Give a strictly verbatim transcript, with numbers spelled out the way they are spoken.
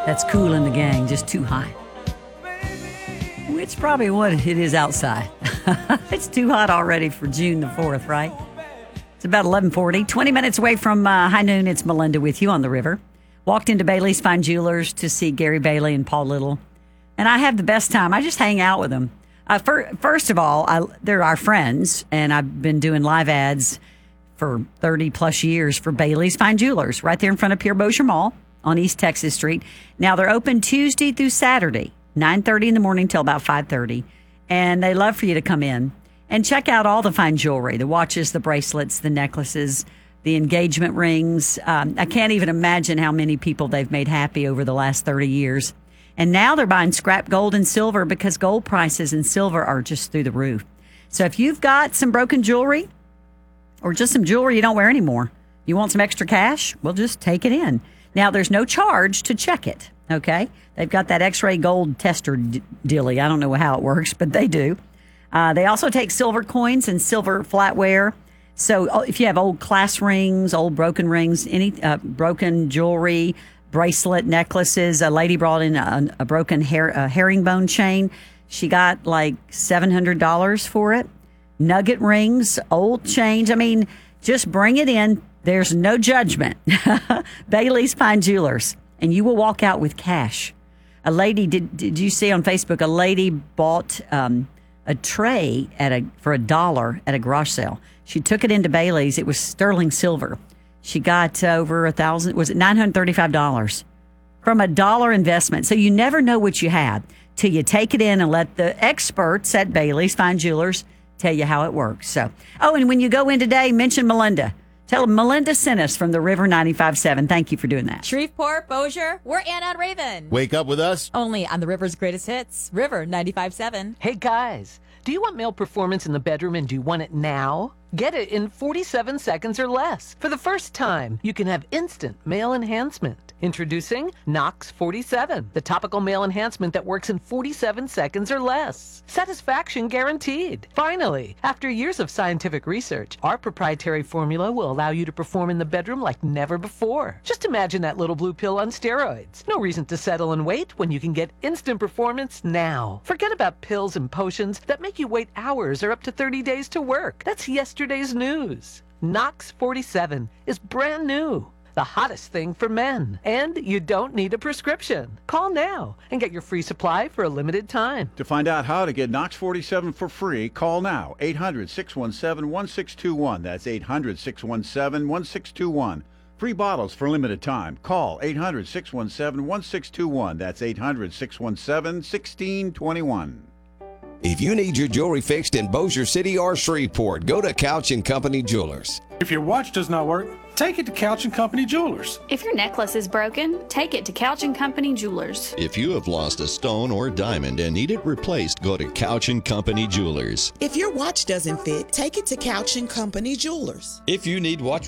That's Kool and the Gang, just too hot. It's probably what it is outside. It's too hot already for June the fourth, right? It's about eleven forty. twenty minutes away from uh, high noon, it's Melinda with you on the river. Walked into Bailey's Fine Jewelers to see Gary Bailey and Paul Little. And I have the best time. I just hang out with them. Uh, for, first of all, I, they're our friends, and I've been doing live ads for thirty plus years for Bailey's Fine Jewelers right there in front of Pierre Bossier Mall on East Texas Street. Now, they're open Tuesday through Saturday, nine thirty in the morning till about five thirty. And they love for you to come in and check out all the fine jewelry, the watches, the bracelets, the necklaces, the engagement rings. Um, I can't even imagine how many people they've made happy over the last thirty years. And now they're buying scrap gold and silver because gold prices and silver are just through the roof. So if you've got some broken jewelry or just some jewelry you don't wear anymore, you want some extra cash, well, just take it in. Now, there's no charge to check it, okay? They've got that X-ray gold tester d- dilly. I don't know how it works, but they do. Uh, they also take silver coins and silver flatware. So if you have old class rings, old broken rings, any uh, broken jewelry, bracelet, necklaces. A lady brought in a, a broken hair, a herringbone chain. She got like seven hundred dollars for it. Nugget rings, old change. I mean, just bring it in. There's no judgment. Bailey's Fine Jewelers. And you will walk out with cash. A lady, did did you see on Facebook, a lady bought um, a tray at a for a dollar at a garage sale. She took it into Bailey's. It was sterling silver. She got uh, over a thousand, was it nine hundred thirty-five dollars from a dollar investment. So you never know what you have till you take it in and let the experts at Bailey's Fine Jewelers tell you how it works. So, oh, and when you go in today, mention Melinda. Tell them Melinda sent us from the River ninety-five point seven. Thank you for doing that. Shreveport, Bossier, we're Anna and Raven. Wake up with us. Only on the River's greatest hits, River ninety-five point seven. Hey, guys, do you want male performance in the bedroom and do you want it now? Get it in forty-seven seconds or less. For the first time, you can have instant male enhancement. Introducing Nox forty-seven, the topical male enhancement that works in forty-seven seconds or less. Satisfaction guaranteed. Finally, after years of scientific research, our proprietary formula will allow you to perform in the bedroom like never before. Just imagine that little blue pill on steroids. No reason to settle and wait when you can get instant performance now. Forget about pills and potions that make you wait hours or up to thirty days to work. That's yesterday's news. Nox forty-seven is brand new. The hottest thing for men. And you don't need a prescription. Call now and get your free supply for a limited time. To find out how to get Nox forty-seven for free, call now. eight hundred, six one seven, one six two one. That's eight hundred, six one seven, one six two one. Free bottles for limited time. Call eight hundred, six one seven, one six two one. That's eight hundred, six one seven, one six two one. If you need your jewelry fixed in Bossier City or Shreveport, go to Couch and Company Jewelers. If your watch does not work, take it to Couch and Company Jewelers. If your necklace is broken, take it to Couch and Company Jewelers. If you have lost a stone or diamond and need it replaced, go to Couch and Company Jewelers. If your watch doesn't fit, take it to Couch and Company Jewelers. If you need watch